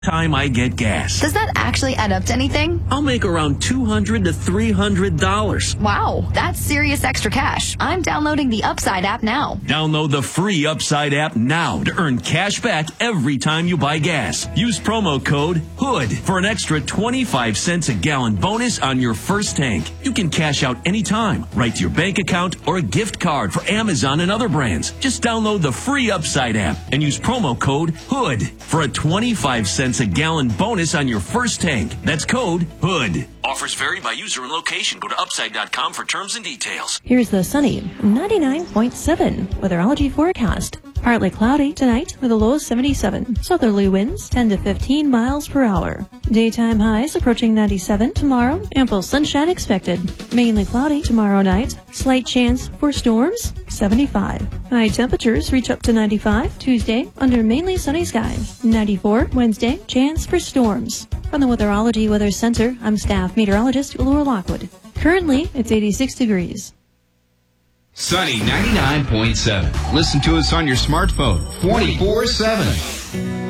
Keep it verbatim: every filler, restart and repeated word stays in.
time I get gas. Does that actually add up to anything? I'll make around two hundred to three hundred dollars. Wow, that's serious extra cash. I'm downloading the Upside app now. Download the free Upside app now to earn cash back every time you buy gas. Use promo code HOOD for an extra twenty-five cents a gallon bonus on your first tank. You can cash out anytime, right to your bank account or a gift card for Amazon and other brands. Just download the free Upside app and use promo code HOOD for a twenty-five cents a gallon bonus on your first tank. That's code HOOD. Offers vary by user and location. Go to upside dot com for terms and details. Here's the sunny ninety-nine point seven weatherology forecast. Partly cloudy tonight with a low of seventy-seven. Southerly winds ten to fifteen miles per hour. Daytime highs approaching ninety-seven. Tomorrow, ample sunshine expected. Mainly cloudy tomorrow night. Slight chance for storms, seventy-five. High temperatures reach up to ninety-five Tuesday under mainly sunny skies. ninety-four Wednesday, chance for storms. From the Weatherology Weather Center, I'm staff meteorologist Laura Lockwood. Currently, it's eighty-six degrees. Sunny ninety-nine point seven. Listen to us on your smartphone twenty-four seven.